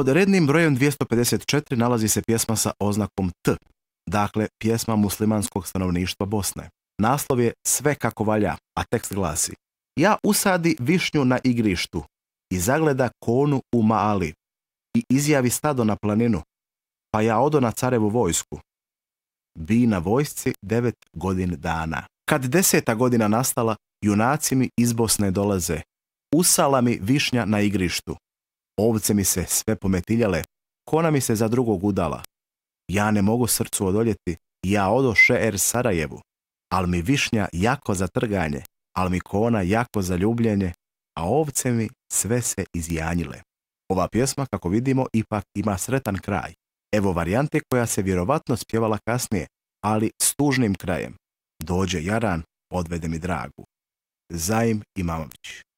Pod rednim brojem 254 nalazi se pjesma sa oznakom T, dakle pjesma muslimanskog stanovništva Bosne. Naslov je Sve kako valja, a tekst glasi: Ja usadi višnju na igrištu i zagleda konu u Maali i izjavi stado na planinu, pa ja odo na carevu vojsku. Bi na vojsci 9 godin dana. Kad 10. godina nastala, junaci mi iz Bosne dolaze. Usala mi višnja na igrištu. Ovce mi se sve pometiljale, kona mi se za drugog udala. Ja ne mogu srcu odoljeti, ja odo še'er Sarajevu. Al mi višnja jako za trganje, al mi kona jako za ljubljenje, a ovce mi sve se izjanjile. Ova pjesma, kako vidimo, ipak ima sretan kraj. Evo varijante koja se vjerovatno spjevala kasnije, ali s tužnim krajem. Dođe jaran, odvede mi dragu. Zaim Imamović.